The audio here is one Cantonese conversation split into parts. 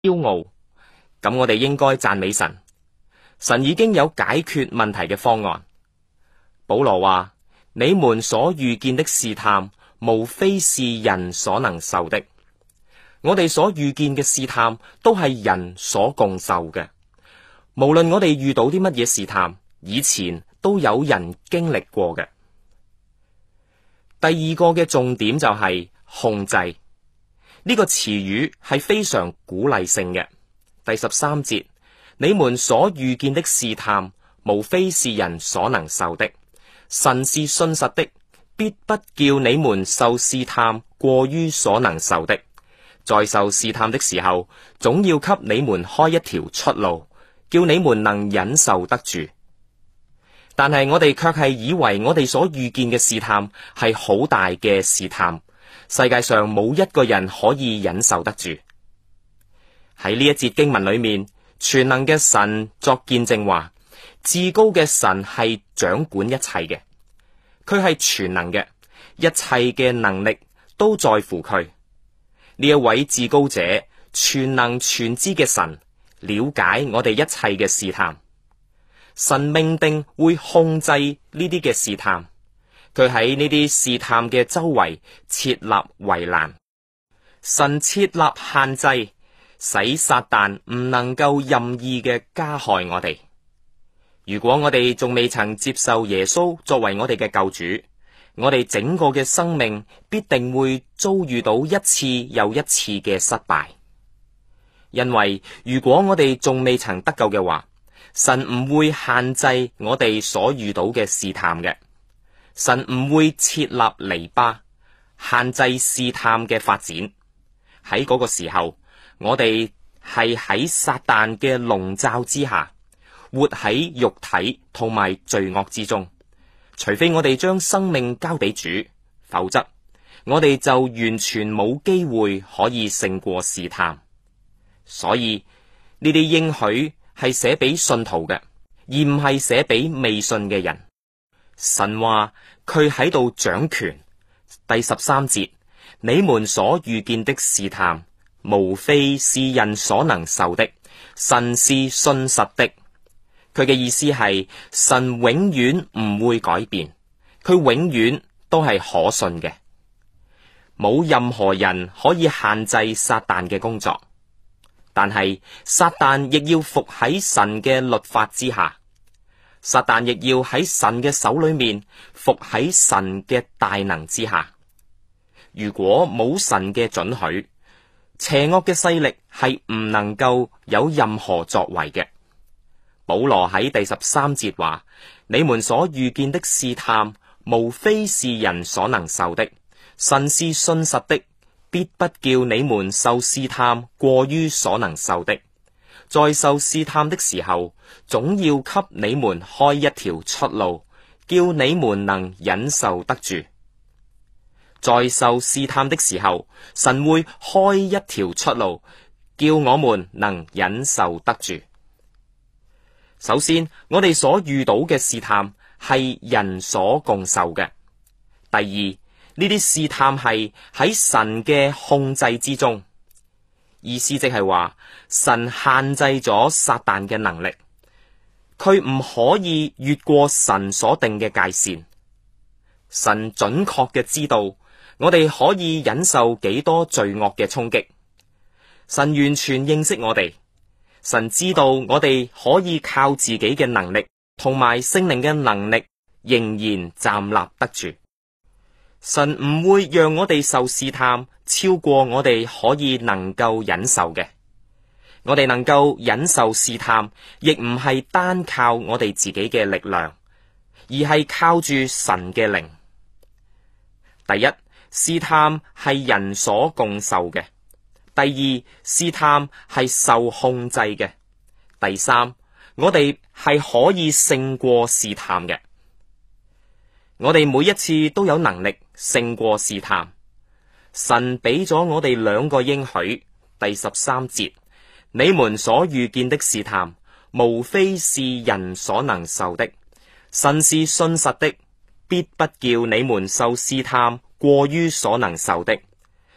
驕傲，咁我哋應該讚美神。神已經有解決問題嘅方案。保羅話：你們所遇見的試探，無非是人所能受的。我哋所遇見嘅試探，都係人所共受嘅。無論我哋遇到啲乜嘢試探，以前都有人經歷過嘅。第二個嘅重點就係控制。呢個詞語係非常鼓勵性嘅。第13節，你們所遇見的試探，無非是人所能受的。神是信實的，必不叫你們受試探過於所能受的。在受試探的時候，總要給你們開一條出路，叫你們能忍受得住。但係我哋卻係以為我哋所遇見嘅試探係好大嘅試探，世界上冇一個人可以忍受得住。喺呢一節經文裏面，全能嘅神作見證話，至高嘅神係掌管一切嘅，佢係全能嘅，一切嘅能力都在乎佢。呢一位至高者，全能全知嘅神，了解我哋一切嘅試探。神命定會控制呢啲嘅試探，佢喺呢啲試探嘅周圍設立圍欄，神設立限制，使撒旦唔能夠任意嘅加害我哋。如果我哋仲未曾接受耶穌作為我哋嘅救主，我哋整個嘅生命必定會遭遇到一次又一次嘅失敗。因為如果我哋仲未曾得救嘅話，神唔會限制我哋所遇到嘅試探嘅，神唔會設立籬笆限制試探嘅發展。喺嗰個時候，我哋係喺撒旦嘅籠罩之下，活喺肉體同埋罪惡之中。除非我哋將生命交俾主，否則我哋就完全冇機會可以勝過試探。所以呢啲應許係寫俾信徒嘅，而唔係寫俾未信嘅人。神話佢喺度掌權。第13節，你們所遇見的試探，無非是人所能受的，神是信實的。佢嘅意思係神永遠唔會改變，佢永遠都係可信嘅。冇任何人可以限制撒旦嘅工作。但係撒旦亦要服喺神嘅律法之下，撒旦亦要喺神嘅手裏面服喺神嘅大能之下。如果冇神嘅准許，邪惡嘅勢力係唔能夠有任何作為嘅。保羅喺第13節話：你們所遇見的試探，無非是人所能受的，神是信實的，必不叫你們受試探過於所能受的。在受試探的時候，總要給你們開一條出路，叫你們能忍受得住。在受試探的時候，神會開一條出路，叫我們能忍受得住。首先，我哋所遇到嘅試探係人所共受嘅。第二，呢啲試探係喺神嘅控制之中，意思即係話神限制咗撒旦嘅能力，佢唔可以越過神所定嘅界線。神準確嘅知道我哋可以忍受幾多罪惡嘅衝擊，神完全認識我哋，神知道我哋可以靠自己嘅能力同埋聖靈嘅能力仍然站立得住。神唔會讓我哋受試探超過我哋可以能夠忍受嘅。我哋能夠忍受試探，亦唔係單靠我哋自己嘅力量，而係靠住神嘅靈。第一，試探係人所共受嘅；第二，試探係受控制嘅；第三，我哋係可以勝過試探嘅。我哋每一次都有能力勝過試探。神俾咗我哋兩個應許。第13節，你們所遇見的試探，無非是人所能受的，神是信實的，必不叫你們受試探過於所能受的。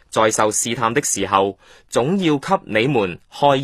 在受試探的時候，總要給你們開